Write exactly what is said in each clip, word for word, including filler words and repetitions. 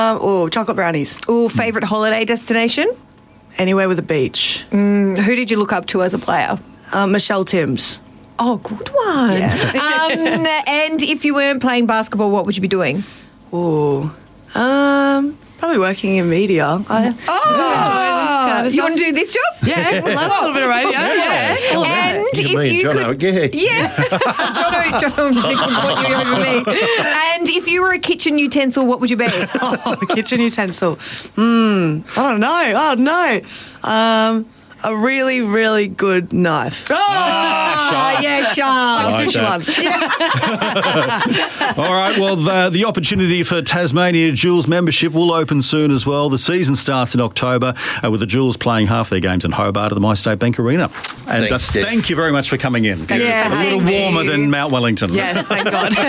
oh, chocolate brownies. Oh, favourite holiday destination? Anywhere with a beach. Mm, who did you look up to as a player? Uh, Michelle Timms. Oh, good one. Yeah. um, and if you weren't playing basketball, what would you be doing? Oh, um, probably working in media. I, Oh, kind of you stuff. want to do this job? Yeah, we'll have a little bit of radio. Yeah. And if me and you Jono, could, yeah. yeah, Jono, Jono, Nick would put you over me. And if you were a kitchen utensil, what would you be? Oh, kitchen utensil. Hmm. I don't know. I don't know. Um, a really, really good knife. Oh, yeah, sharp. like Sushi that. one. All right, well, the, the opportunity for Tasmania Jules membership will open soon as well. The season starts in October uh, with the Jules playing half their games in Hobart at the MyState Bank Arena. And Thanks, uh, Steph. thank you very much for coming in. Yeah, a little thank warmer you. than Mount Wellington. Yes, thank God.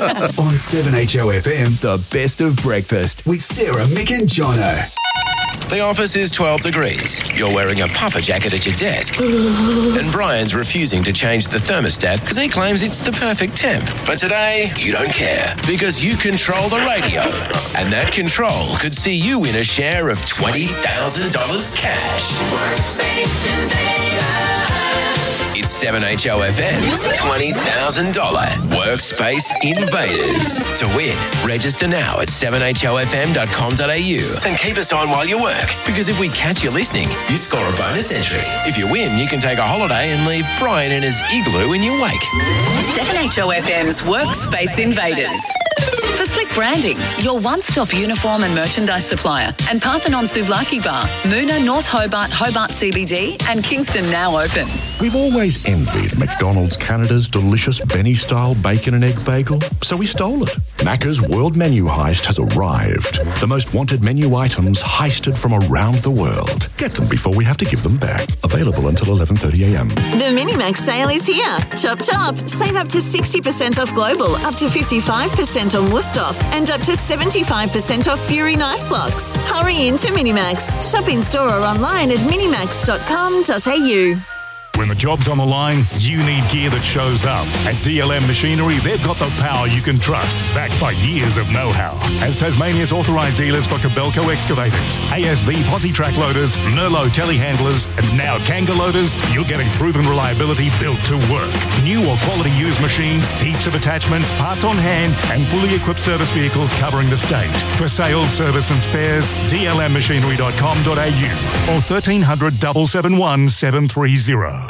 On seven H O F M, the best of breakfast with Sarah, Mick and Jono. The office is twelve degrees. You're wearing a puffer jacket at your desk. And Brian's refusing to change the thermostat because he claims it's the perfect temp. But today, you don't care because you control the radio. And that control could see you win a share of twenty thousand dollars cash. Workspace Invaders. It's seven H O F M's twenty thousand dollars Workspace Invaders. To win, register now at seven h o f m dot com dot a u and keep us on while you work, because if we catch you listening, you score a bonus entry. If you win, you can take a holiday and leave Brian in his igloo in your wake. seven H O F M's Workspace Invaders. For slick branding, your one-stop uniform and merchandise supplier, and Parthenon Souvlaki Bar, Moona, North Hobart, Hobart C B D, and Kingston now open. We've always envied McDonald's Canada's delicious Benny-style bacon and egg bagel, so we stole it. Macca's World Menu Heist has arrived. The most wanted menu items heisted from around the world. Get them before we have to give them back. Available until eleven thirty a m. The Minimax sale is here. Chop chop. Save up to sixty percent off Global, up to fifty-five percent on Wusthof, and up to seventy-five percent off Fury knife blocks. Hurry into Minimax. Shop in store or online at minimax dot com dot a u. When the job's on the line, you need gear that shows up. At D L M Machinery, they've got the power you can trust, backed by years of know-how. As Tasmania's authorised dealers for Kobelco excavators, A S V posi track loaders, Nerlo telehandlers, and now Kanga loaders, you're getting proven reliability built to work. New or quality used machines, heaps of attachments, parts on hand, and fully equipped service vehicles covering the state. For sales, service and spares, d l m machinery dot com dot a u or thirteen hundred, seven seven one, seven three zero.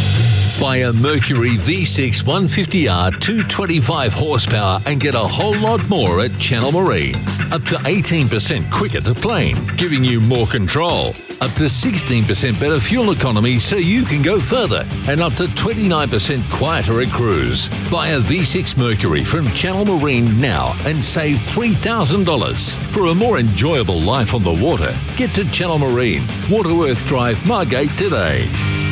Buy a Mercury V six one fifty R two twenty-five horsepower and get a whole lot more at Channel Marine. Up to eighteen percent quicker to plane, giving you more control. Up to sixteen percent better fuel economy so you can go further. And up to twenty-nine percent quieter at cruise. Buy a V six Mercury from Channel Marine now and save three thousand dollars. For a more enjoyable life on the water, get to Channel Marine, Waterworth Drive, Margate today.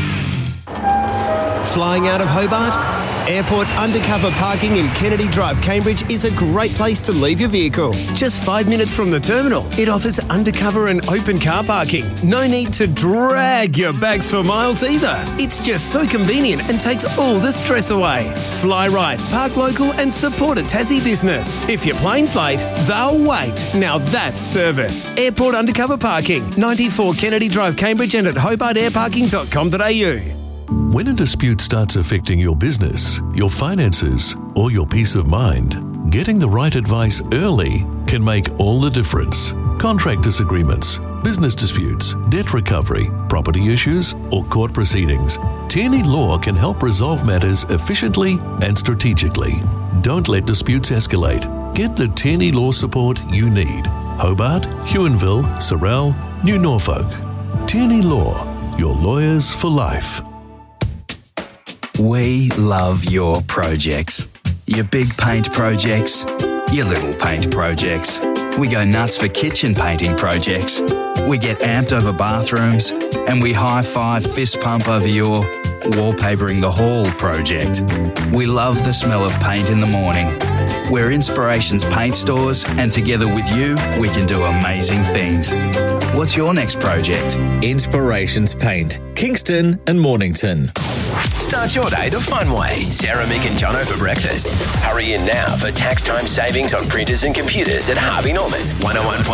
Flying out of Hobart? Airport undercover parking in Kennedy Drive, Cambridge is a great place to leave your vehicle. Just five minutes from the terminal, it offers undercover and open car parking. No need to drag your bags for miles either. It's just so convenient and takes all the stress away. Fly right, park local and support a Tassie business. If your plane's late, they'll wait. Now that's service. Airport undercover parking, ninety-four Kennedy Drive, Cambridge and at hobart air parking dot com dot a u. When a dispute starts affecting your business, your finances, or your peace of mind, getting the right advice early can make all the difference. Contract disagreements, business disputes, debt recovery, property issues, or court proceedings. Tierney Law can help resolve matters efficiently and strategically. Don't let disputes escalate. Get the Tierney Law support you need. Hobart, Huonville, Sorell, New Norfolk. Tierney Law, your lawyers for life. We love your projects. Your big paint projects, your little paint projects. We go nuts for kitchen painting projects. We get amped over bathrooms, and we high-five fist pump over your wallpapering the hall project. We love the smell of paint in the morning. We're Inspirations Paint Stores, and together with you, we can do amazing things. What's your next project? Inspirations Paint, Kingston and Mornington. Start your day the fun way. Sarah, Mick and Jono for breakfast. Hurry in now for tax time savings on printers and computers at Harvey Norman. one oh one point